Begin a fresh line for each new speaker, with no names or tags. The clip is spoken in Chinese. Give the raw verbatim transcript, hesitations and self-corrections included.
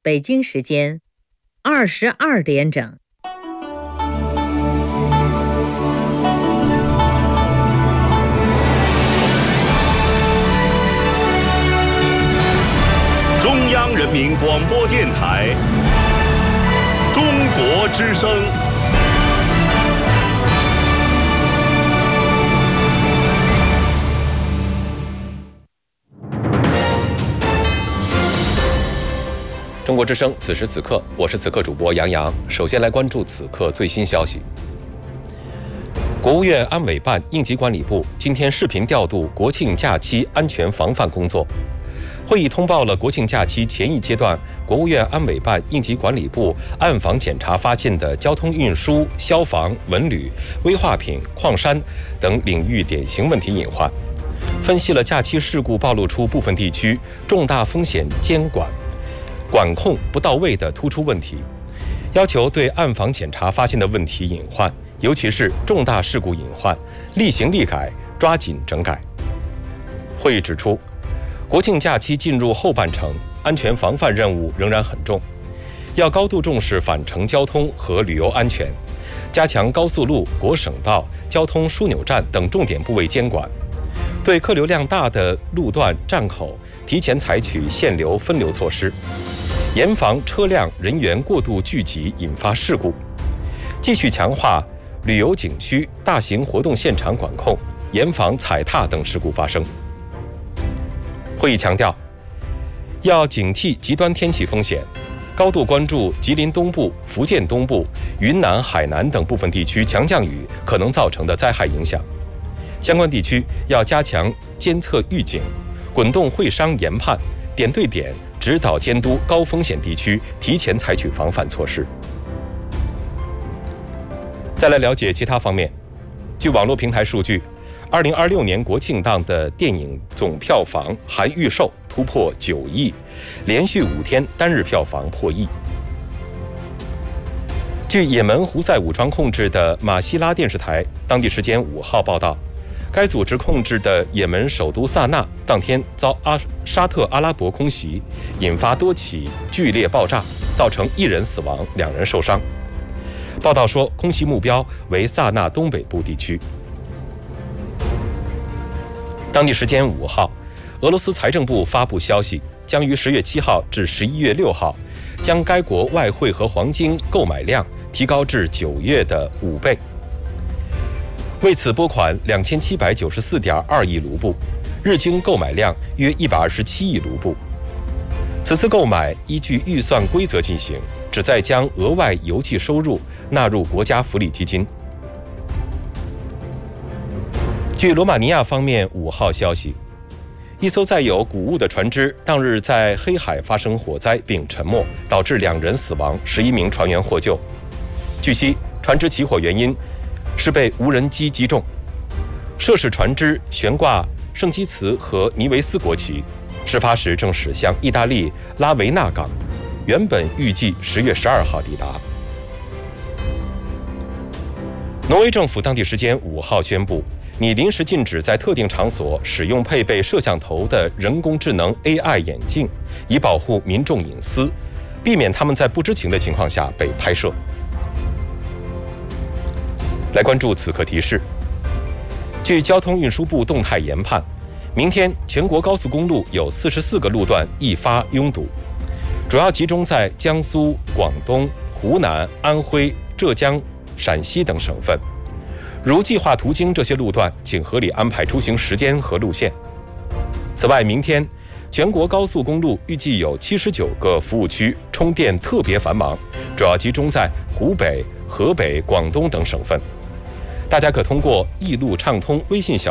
北京时间二十二点整。
中央人民广播电台中国之声。
中国之声，此时此刻，我是此刻主播杨洋。首先来关注此刻最新消息。国务院安委办应急管理部今天视频调度国庆假期安全防范工作。会议通报了国庆假期前一阶段国务院安委办应急管理部暗访检查发现的交通运输、消防、文旅、危化品、矿山等领域典型问题隐患，分析了假期事故暴露出部分地区重大风险监管管控不到位的突出问题，要求对暗访检查发现的问题隐患，尤其是重大事故隐患，立行立改，抓紧整改。会议指出，国庆假期进入后半程，安全防范任务仍然很重，要高度重视返程交通和旅游安全，加强高速路、国省道、交通枢纽站等重点部位监管，对客流量大的路段站口提前采取限流分流措施，严防车辆人员过度聚集引发事故，继续强化旅游景区、大型活动现场管控，严防踩踏等事故发生。会议强调，要警惕极端天气风险，高度关注吉林东部、福建东部、云南、海南等部分地区强降雨可能造成的灾害影响。相关地区要加强监测预警，滚动会商研判，点对点指导监督高风险地区提前采取防范措施。再来了解其他方面。据网络平台数据，二零二六年国庆档的电影总票房含预售突破九亿，连续五天单日票房破亿。据也门胡塞武装控制的马希拉电视台当地时间五号报道，该组织控制的也门首都萨那当天遭阿沙特阿拉伯空袭，引发多起剧烈爆炸，造成一人死亡，两人受伤。报道说，空袭目标为萨那东北部地区。当地时间五号，俄罗斯财政部发布消息，将于十月七号至十一月六号，将该国外汇和黄金购买量提高至九月的五倍。为此拨款两千七百九十四点二亿卢布，日均购买量约一百二十七亿卢布。此次购买依据预算规则进行，旨在将额外油气收入纳入国家福利基金。据罗马尼亚方面五号消息，一艘载有谷物的船只当日在黑海发生火灾并沉没，导致两人死亡，十一名船员获救。据悉，船只起火原因是被无人机击中。涉事船只悬挂圣基茨和尼维斯国旗，事发时正驶向意大利拉维纳港，原本预计十月十二号抵达。挪威政府当地时间五号宣布，拟临时禁止在特定场所使用配备摄像头的人工智能 A I 眼镜，以保护民众隐私，避免他们在不知情的情况下被拍摄。来关注此刻提示。据交通运输部动态研判，明天全国高速公路有四十四个路段易发拥堵，主要集中在江苏、广东、湖南、安徽、浙江、陕西等省份。如计划途经这些路段，请合理安排出行时间和路线。此外，明天全国高速公路预计有七十九个服务区充电特别繁忙，主要集中在湖北、河北、广东等省份。大家可通过易路畅通微信小